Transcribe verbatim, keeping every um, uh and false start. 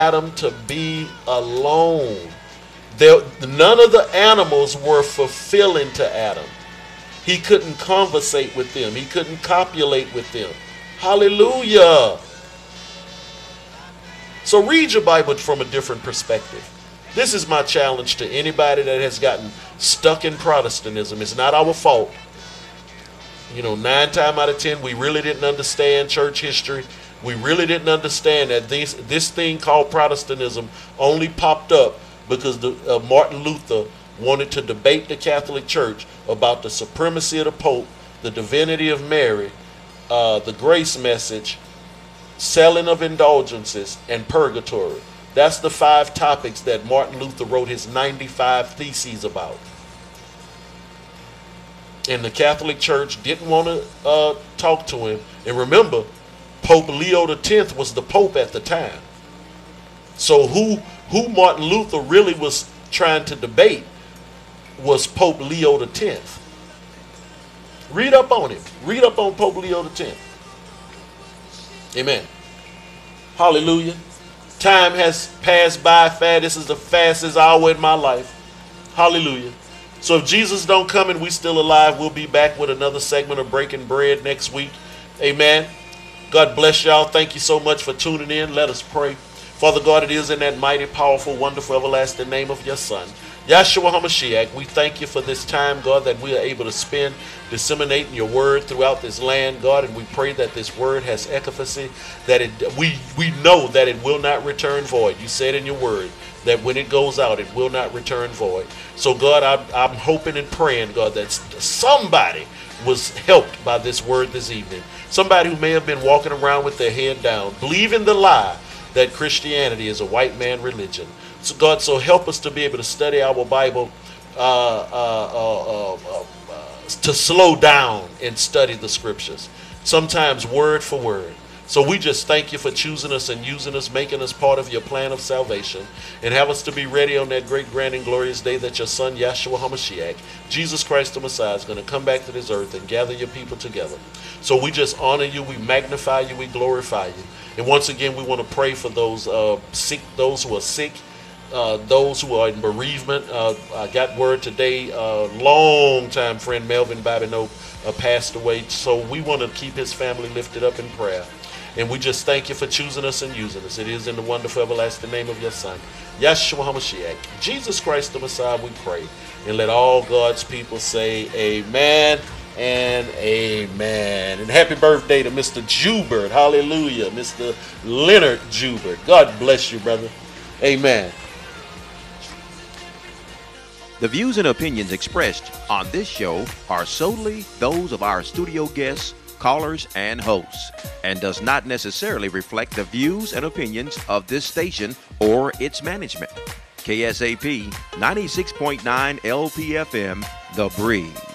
Adam to be alone. There, none of the animals were fulfilling to Adam. He couldn't conversate with them. He couldn't copulate with them. Hallelujah. So read your Bible from a different perspective. This is my challenge to anybody that has gotten stuck in Protestantism. It's not our fault. You know, nine times out of ten, we really didn't understand church history. We really didn't understand that this, this thing called Protestantism only popped up because the, uh, Martin Luther wanted to debate the Catholic Church about the supremacy of the Pope, the divinity of Mary, uh, the grace message, selling of indulgences, and purgatory. That's the five topics that Martin Luther wrote his ninety-five theses about. And the Catholic Church didn't want to uh, talk to him. And remember, Pope Leo the tenth was the Pope at the time. So who, who Martin Luther really was trying to debate was Pope Leo the tenth. Read up on him. Read up on Pope Leo the tenth. Amen. Hallelujah. Time has passed by fast. This is the fastest hour in my life. Hallelujah. So if Jesus don't come and we still alive, we'll be back with another segment of Breaking Bread next week. Amen. God bless y'all. Thank you so much for tuning in. Let us pray. Father God, it is in that mighty, powerful, wonderful, everlasting name of your Son, Yahshua HaMashiach, we thank you for this time, God, that we are able to spend disseminating your word throughout this land, God, and we pray that this word has efficacy, that it we we know that it will not return void. You said in your word that when it goes out, it will not return void. So, God, I'm, I'm hoping and praying, God, that somebody was helped by this word this evening. Somebody who may have been walking around with their head down, believing the lie that Christianity is a white man religion. So God, so help us to be able to study our Bible, uh, uh, uh, uh, uh, to slow down and study the scriptures, sometimes word for word. So we just thank you for choosing us and using us, making us part of your plan of salvation, and have us to be ready on that great, grand, and glorious day that your Son, Yahshua HaMashiach, Jesus Christ the Messiah, is going to come back to this earth and gather your people together. So we just honor you, we magnify you, we glorify you. And once again, we want to pray for those uh, sick, those who are sick, uh, those who are in bereavement. Uh, I got word today, uh, long-time friend Melvin Babineau uh, passed away. So we want to keep his family lifted up in prayer. And we just thank you for choosing us and using us. It is in the wonderful, everlasting name of your Son, Yahshua HaMashiach, Jesus Christ the Messiah, we pray. And let all God's people say amen and amen. And happy birthday to Mister Joubert. Hallelujah. Mister Leonard Joubert. God bless you, brother. Amen. The views and opinions expressed on this show are solely those of our studio guests, callers, and hosts, and does not necessarily reflect the views and opinions of this station or its management. K S A P ninety-six point nine L P F M, The Breeze.